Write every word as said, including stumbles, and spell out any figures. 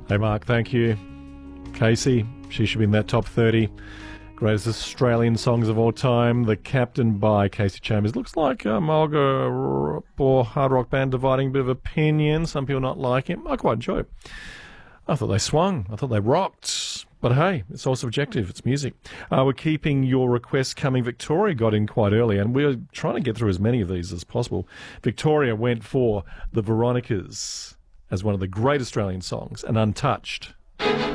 Hey, Mark, thank you. Casey, she should be in that top thirty. Greatest Australian songs of all time. The Captain by Casey Chambers. Looks like a Mulga or hard rock band dividing a bit of opinion. Some people not like him. I quite enjoy it. I thought they swung. I thought they rocked. But hey, it's all subjective. It's music. Uh, we're keeping your requests coming. Victoria got in quite early, and we're trying to get through as many of these as possible. Victoria went for the Veronicas as one of the great Australian songs, and Untouched.